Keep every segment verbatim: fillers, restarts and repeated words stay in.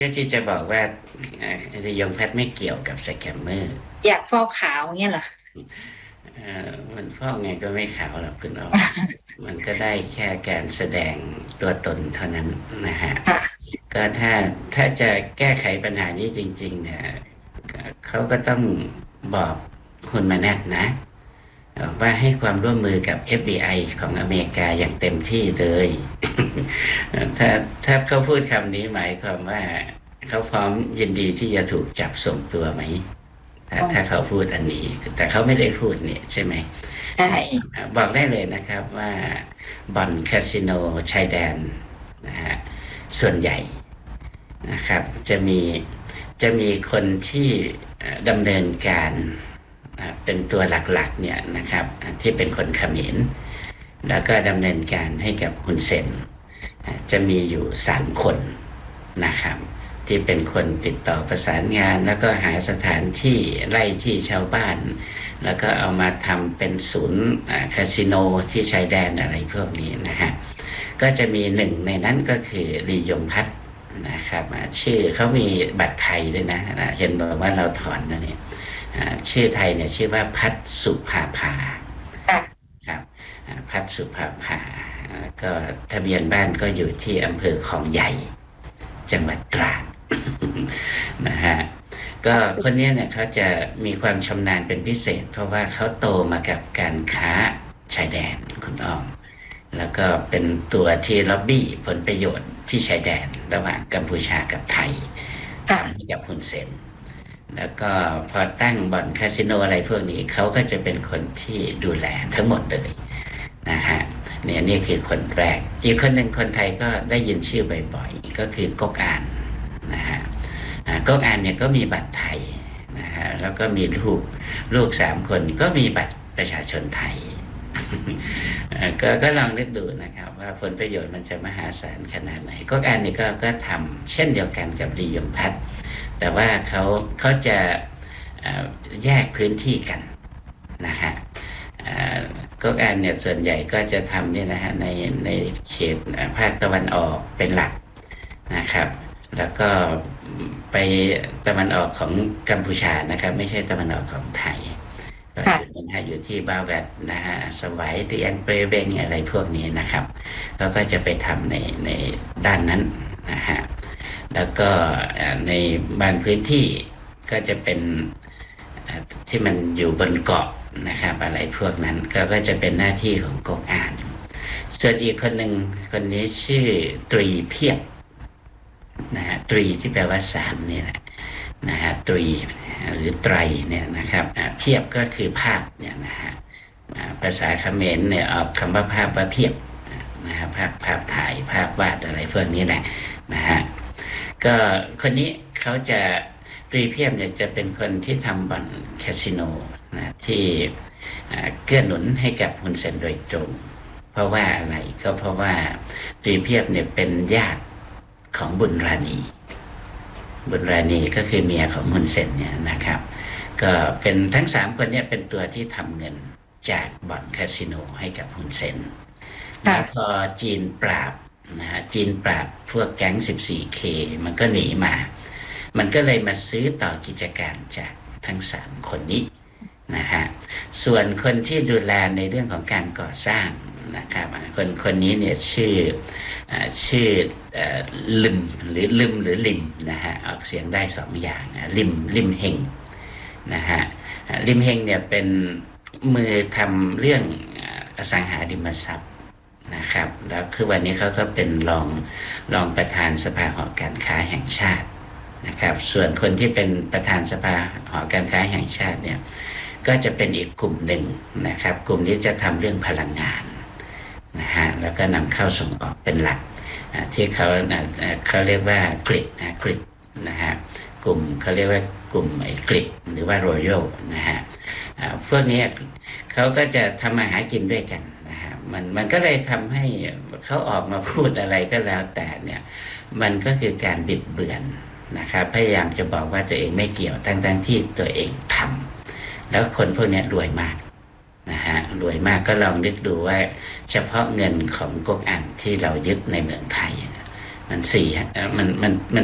ก็ที่จะบอกว่าระยองแพทย์ไม่เกี่ยวกับสแกมเมอร์อยากฟอกขาวเงี้ยเหรอเอ่อมันฟอกไงก็ไม่ขาวหรอกคุณออมมันก็ได้แค่การแสดงตัวตนเท่านั้นนะฮะค่ะก็ถ้าถ้าจะแก้ไขปัญหานี้จริงๆเนี่ยเขาก็ต้องบอกคุณมานัดนะว่าให้ความร่วมมือกับ เอฟ บี ไอ ของอเมริกาอย่างเต็มที่เลยถ้าถ้าเขาพูดคำนี้หมายความว่าเขาพร้อมยินดีที่จะถูกจับส่งตัวไหมถ้าอ๋อถ้าเขาพูดอันนี้แต่เขาไม่ได้พูดเนี่ยใช่ไหมใช่บอกได้เลยนะครับว่าบ่อนคาสิโนชายแดนนะฮะส่วนใหญ่นะครับจะมีจะมีคนที่ดำเนินการเป็นตัวหลักๆเนี่ยนะครับที่เป็นคนเขมรแล้วก็ดำเนินการให้กับฮุนเซนจะมีอยู่สามคนนะครับที่เป็นคนติดต่อประสานงานแล้วก็หาสถานที่ไล่ที่ชาวบ้านแล้วก็เอามาทำเป็นศูนย์คาสิโนที่ชายแดนอะไรพวกนี้นะฮะก็จะมีหนึ่งในนั้นก็คือลียงพัฒนะครับชื่อเขามีบัตรไทยด้วยนะเห็นบอกว่าเราถอนนะเนี่ยชื่อไทยเนี่ยชื่อว่าพัฒสุภาภาค่ะครับพัฒสุภาภาก็ทะเบียนบ้านก็อยู่ที่อำเภอคลองใหญ่จังหวัดตราดนะฮะก็คนนี้เนี่ยเขาจะมีความชำนาญเป็นพิเศษเพราะว่าเขาโตมากับการค้าชายแดนคุณอ้อมแล้วก็เป็นตัวที่ล็อบบี้ผลประโยชน์ที่ชายแดนระหว่างกัมพูชากับไทยค่ะกับฮุนเซนแล้วก็พอตั้งบ่อนคาสิโนอะไรพวกนี้เขาก็จะเป็นคนที่ดูแลทั้งหมดเลยนะฮะเนี่ยนี่คือคนแรกอีกคนหนึ่งคนไทยก็ได้ยินชื่อบ่อยๆก็คือก๊กอานนะฮะก๊กอานเนี่ยก็มีบัตรไทยนะฮะแล้วก็มีลูกลูกสามคนก็มีบัตรประชาชนไทยก็ก็ลองนึกดูนะครับว่าผลประโยชน์มันจะมหาศาลขนาดไหนก๊กอานนี่ก็ก็ทำเช่นเดียวกันกับลียงพัฒน์แต่ว่าเขาเขาจะแยกพื้นที่กันนะฮะก็อานเนี่ยส่วนใหญ่ก็จะทำเนี่ยนะฮะในในเขตภาคตะวันออกเป็นหลักนะครับแล้วก็ไปตะวันออกของกัมพูชานะครับไม่ใช่ตะวันออกของไทยก็อยู่นะฮะอยู่ที่บาเวตนะฮะสวายเตียนเปรเวงอะไรพวกนี้นะครับเขาก็จะไปทำในในด้านนั้นนะฮะแล้วก็ในบางพื้นที่ก็จะเป็นที่มันอยู่บนเกาะนะครับอะไรพวกนั้นก็ก็จะเป็นหน้าที่ของก๊กอานส่วนอีกคนหนึ่งคนนี้ชื่อตรีเพียบนะฮะตรีที่แปลว่าสามนี่แหละนะฮะตรีหรือไตรเนี่ยนะครับเพียบก็คือภาพเนี่ยนะฮะภาษาเขมรเนี่ยออกคำว่าภาพว่าเพียบนะฮะภาพภาพถ่ายภาพวาดอะไรพวกนี้แหละนะฮะก็คนนี้เขาจะตรีเพียบเนี่ยจะเป็นคนที่ทำบ่อนคาสิโนนะที่เกื้อหนุนให้กับฮุนเซนโดยตรงเพราะว่าอะไรก็เพราะว่าตรีเพียบเนี่ยเป็นญาติของบุญราณีบุญราณีก็คือเมียของฮุนเซนเนี่ยนะครับก็เป็นทั้งสามคนเนี่ยเป็นตัวที่ทำเงินจากบ่อนคาสิโนให้กับฮุนเซนแล้วพอจีนปราบนะฮะจีนปราบพวกแก๊ง สิบสี่ เค มันก็หนีมามันก็เลยมาซื้อต่อกิจการจากทั้งสามคนนี้นะฮะส่วนคนที่ดูแลในเรื่องของการก่อสร้างนะครับคนคนนี้เนี่ยชื่อชื่อลิมหรือลิมหรือลิมนะฮะออกเสียงได้สองอย่างลิมลิมเฮงนะฮะลิมเฮงเนี่ยเป็นมือทำเรื่องอสังหาริมทรัพย์นะครับแล้วคือวันนี้เขาก็เป็นรองรองประธานสภาหอการค้าแห่งชาตินะครับส่วนคนที่เป็นประธานสภาหอการค้าแห่งชาติเนี่ยก็จะเป็นอีกกลุ่มหนึ่งนะครับกลุ่มนี้จะทำเรื่องพลังงานนะฮะแล้วก็นำเข้าส่งออกเป็นหลักที่เขาเขาเรียกว่ากริดนะกริดนะฮะกลุ่มเขาเรียกว่ากลุ่มไอ้กริดหรือว่ารอยัลนะฮะพวกนี้เขาก็จะทำมาหากินด้วยกันนะฮะมันมันก็เลยทำให้เขาออกมาพูดอะไรก็แล้วแต่เนี่ยมันก็คือการบิดเบือนนะครับพยายามจะบอกว่าตัวเองไม่เกี่ยวทั้งๆที่ตัวเองทำแล้วคนพวกนี้รวยมากนะฮะรวยมากก็ลองนึกดูว่าเฉพาะเงินของก๊กอันที่เรายึดในเมืองไทยมันสี่มันมันมัน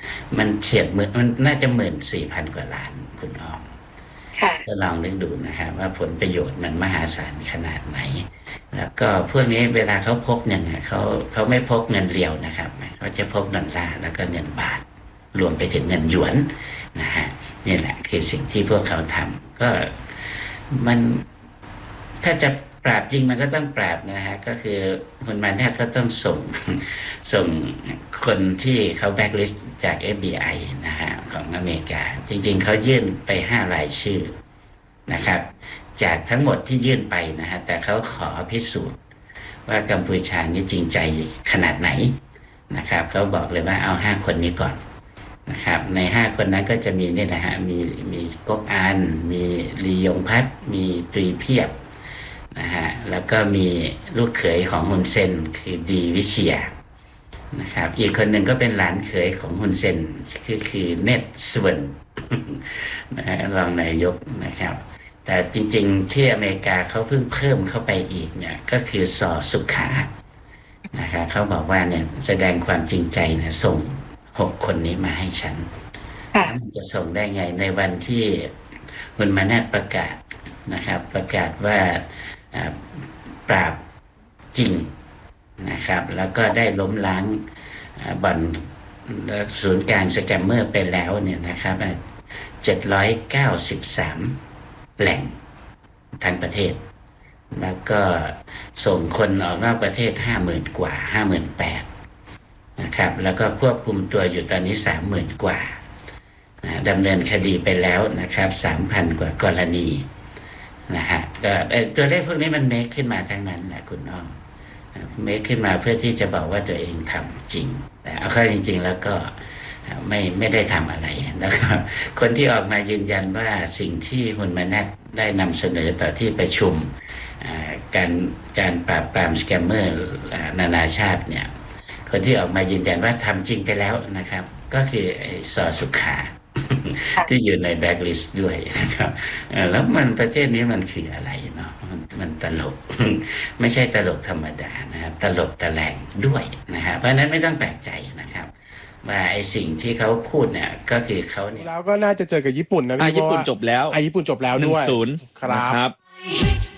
มันเฉียดหมื่นมันน่าจะหมื่นสี่พันกว่าล้านคุณอ้อมค่ะก็ลองนึกดูนะครับว่าผลประโยชน์มันมหาศาลขนาดไหน แล้วก็พวกนี้เวลาเขาพกเงินเนี่ยเขาเขาไม่พกเงินเรียวนะครับเขาจะพกดอลลาร์แล้วก็เงินบาท รวมไปถึงเงินหยวนนะฮะนี่แหละคือสิ่งที่พวกเขาทำก็มันถ้าจะปราบจริงมันก็ต้องปราบนะฮะก็คือคุณมาแนทก็ต้องส่ง ส่งคนที่เขาแบ็กลิสต์จาก เอฟ บี ไอ นะฮะของอเมริกา จริงๆเขายื่นไปห้ารายชื่อนะครับจากทั้งหมดที่ยื่นไปนะฮะแต่เขาขอพิสูจน์ว่ากัมพูชานี่จริงใจขนาดไหนนะครับเขาบอกเลยว่าเอาห้าคนนี้ก่อนนะครับในห้าคนนั้นก็จะมีเนี่ยนะฮะมีมีก๊กอานมีลียงพัฒน์มีตรีเพียบนะฮะแล้วก็มีลูกเขยของฮุนเซนคือดีวิเชียนะครับอีกคนหนึ่งก็เป็นหลานเขยของฮุนเซนคือคือเนตสวน นะฮะรองนายกนะครับแต่จริงๆที่อเมริกาเขาเพิ่งเพิ่มเข้าไปอีกเนี่ยก็คือสอสุขานะครับเขาบอกว่าเนี่ยแสดงความจริงใจนะส่งหกคนนี้มาให้ฉันค่ะแล้วมันจะส่งได้ไงในวันที่คุณมาแนทประกาศนะครับประกาศว่าปราบจริงนะครับแล้วก็ได้ล้มล้างบ่อนศูนย์กลางสแกมเมอร์ไปแล้วเนี่ยนะครับเจ็ดร้อยเก้าสิบสามแหล่งทั้งประเทศแล้วก็ส่งคนออกนอกประเทศห้าหมื่นกว่าห้าหมื่นแปดนะครับแล้วก็ควบคุมตัวอยู่ตอนนี้สามหมื่นกว่าดำเนินคดีไปแล้วนะครับสามพันกว่ากรณีนะฮะก็ตัวเลขพวกนี้มันเมคขึ้นมาทั้งนั้นแหละคุณน้องเมคขึ้นมาเพื่อที่จะบอกว่าตัวเองทำจริงแต่เอาเข้าจริงๆแล้วก็ไม่ไม่ได้ทำอะไรแล้วก็คนที่ออกมายืนยันว่าสิ่งที่ฮุนมาแนทได้นำเสนอต่อที่ประชุมการการปราบปรามสแกมเมอร์นานาชาติเนี่ยคนที่ออกมายืนยันว่าทำจริงไปแล้วนะครับก็คือสอสุขา ที่อยู่ในแบ็กลิสต์ด้วยนะครับแล้วมันประเทศนี้มันคืออะไรเนาะมันมันตลก ไม่ใช่ตลกธรรมดานะฮะตลกตะแลงด้วยนะฮะเพราะนั้นไม่ต้องแปลกใจนะครับว่าไอ้สิ่งที่เขาพูดเนี่ยก็คือเขาเนี่ยแล้วก็น่าจะเจอกับญี่ปุ่นนะพี่ญี่ปุ่นจบแล้วอ่ะญี่ปุ่นจบแล้วด้วยหนึ่งศูนย์ครับนะครับ